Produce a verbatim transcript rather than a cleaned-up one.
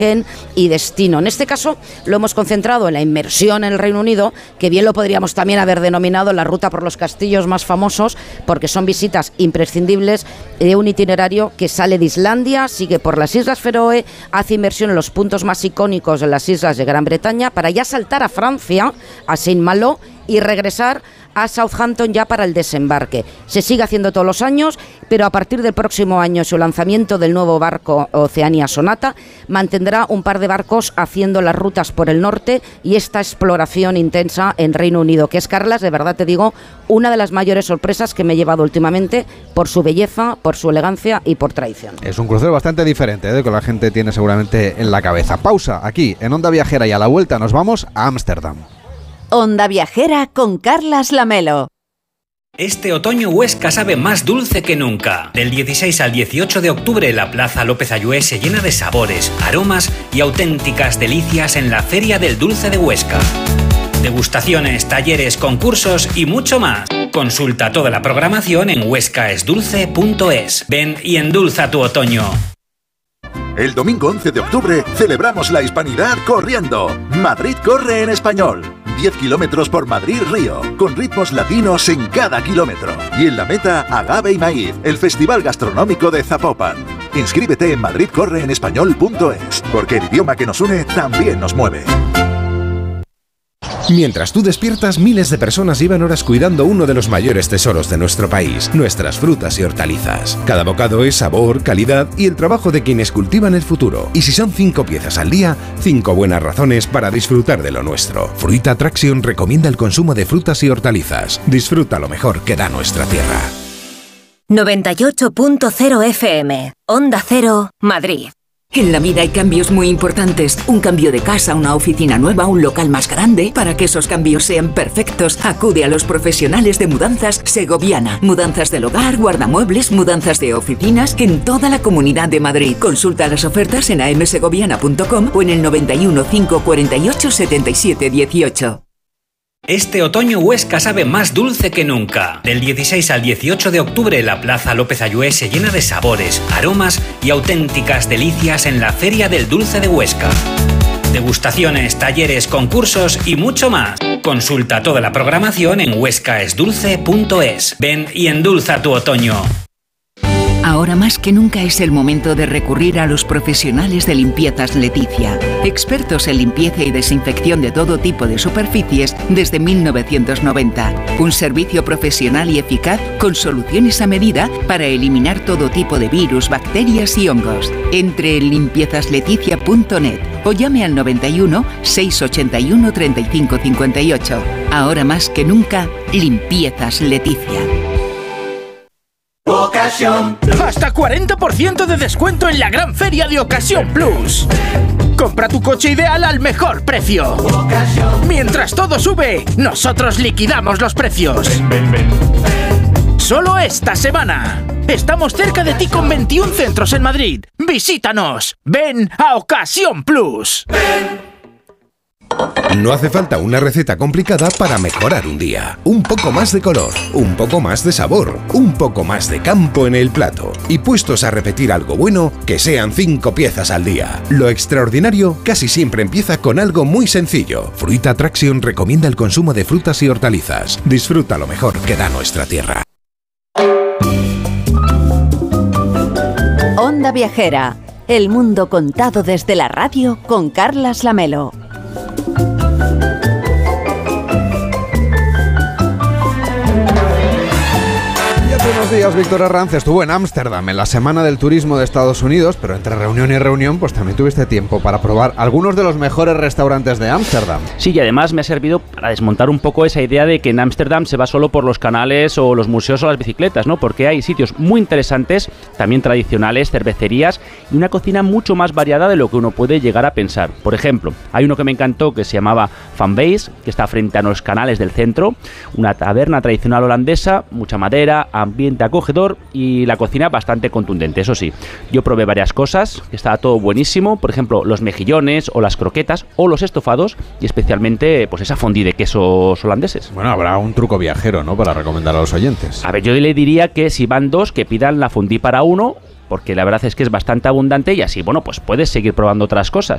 y destino. En este caso lo hemos concentrado en la inmersión en el Reino Unido, que bien lo podríamos también haber denominado la ruta por los castillos más famosos, porque son visitas imprescindibles de un itinerario que sale de Islandia, sigue por las Islas Feroe, hace inmersión en los puntos más icónicos de las islas de Gran Bretaña, para ya saltar a Francia, a Saint-Malo, y regresar a Southampton ya para el desembarque. Se sigue haciendo todos los años, pero a partir del próximo año, su lanzamiento del nuevo barco Oceania Sonata mantendrá un par de barcos haciendo las rutas por el norte y esta exploración intensa en Reino Unido, que es, Carlas, de verdad te digo, una de las mayores sorpresas que me he llevado últimamente por su belleza, por su elegancia y por tradición. Es un crucero bastante diferente, ¿eh? de lo que la gente tiene seguramente en la cabeza. Pausa aquí en Onda Viajera y a la vuelta nos vamos a Ámsterdam. Onda Viajera con Carlas Lamelo. Este otoño Huesca sabe más dulce que nunca. Del dieciséis al dieciocho de octubre la Plaza López Ayué se llena de sabores, aromas y auténticas delicias en la Feria del Dulce de Huesca. Degustaciones, talleres, concursos y mucho más. Consulta toda la programación en huesca es dulce punto es. Ven y endulza tu otoño. El domingo once de octubre celebramos la hispanidad corriendo. Madrid corre en español. diez kilómetros por Madrid-Río, con ritmos latinos en cada kilómetro. Y en la meta, Agave y Maíz, el festival gastronómico de Zapopan. Inscríbete en madrid corre en español punto es, porque el idioma que nos une también nos mueve. Mientras tú despiertas, miles de personas llevan horas cuidando uno de los mayores tesoros de nuestro país, nuestras frutas y hortalizas. Cada bocado es sabor, calidad y el trabajo de quienes cultivan el futuro. Y si son cinco piezas al día, cinco buenas razones para disfrutar de lo nuestro. Fruita Traction recomienda el consumo de frutas y hortalizas. Disfruta lo mejor que da nuestra tierra. noventa y ocho punto cero F M, Onda Cero, Madrid. En la vida hay cambios muy importantes. Un cambio de casa, una oficina nueva, un local más grande. Para que esos cambios sean perfectos, acude a los profesionales de Mudanzas Segoviana. Mudanzas del hogar, guardamuebles, mudanzas de oficinas en toda la Comunidad de Madrid. Consulta las ofertas en a m segoviana punto com o en el noventa y uno, cinco cuarenta y ocho, setenta y siete dieciocho. Este otoño Huesca sabe más dulce que nunca. Del dieciséis al dieciocho de octubre la Plaza López Ayué se llena de sabores, aromas y auténticas delicias en la Feria del Dulce de Huesca. Degustaciones, talleres, concursos y mucho más. Consulta toda la programación en huesca es dulce punto es. Ven y endulza tu otoño. Ahora más que nunca es el momento de recurrir a los profesionales de Limpiezas Leticia, expertos en limpieza y desinfección de todo tipo de superficies desde mil novecientos noventa. Un servicio profesional y eficaz con soluciones a medida para eliminar todo tipo de virus, bacterias y hongos. Entre en limpiezas leticia punto net o llame al noventa y uno, seiscientos ochenta y uno, treinta y cinco cincuenta y ocho. Ahora más que nunca, Limpiezas Leticia. Ocasión. Hasta cuarenta por ciento de descuento en la gran feria de Ocasión Plus. Compra tu coche ideal al mejor precio. Ocasión. Mientras todo sube, nosotros liquidamos los precios. Ven, ven, ven. Solo esta semana. Estamos cerca de ti con veintiún centros en Madrid. Visítanos. Ven a Ocasión Plus. Ven. No hace falta una receta complicada para mejorar un día. Un poco más de color, un poco más de sabor, un poco más de campo en el plato. Y puestos a repetir algo bueno, que sean cinco piezas al día. Lo extraordinario casi siempre empieza con algo muy sencillo. Fruita Traction recomienda el consumo de frutas y hortalizas. Disfruta lo mejor que da nuestra tierra. Onda Viajera, el mundo contado desde la radio con Carlas Lamelo. Buenos días, Víctor Herranz estuvo en Ámsterdam en la Semana del Turismo de Estados Unidos, pero entre reunión y reunión pues también tuviste tiempo para probar algunos de los mejores restaurantes de Ámsterdam. Sí, y además me ha servido para desmontar un poco esa idea de que en Ámsterdam se va solo por los canales o los museos o las bicicletas, ¿no? Porque hay sitios muy interesantes, también tradicionales, cervecerías y una cocina mucho más variada de lo que uno puede llegar a pensar. Por ejemplo, hay uno que me encantó que se llamaba Van Base, que está frente a los canales del centro, una taberna tradicional holandesa, mucha madera, ambiente acogedor y la cocina bastante contundente. Eso sí, yo probé varias cosas, estaba todo buenísimo, por ejemplo los mejillones o las croquetas o los estofados y especialmente pues esa fondue de quesos holandeses. Bueno, habrá un truco viajero, ¿no?, para recomendar a los oyentes. A ver, yo le diría que si van dos, que pidan la fondue para uno, porque la verdad es que es bastante abundante y así, bueno, pues puedes seguir probando otras cosas.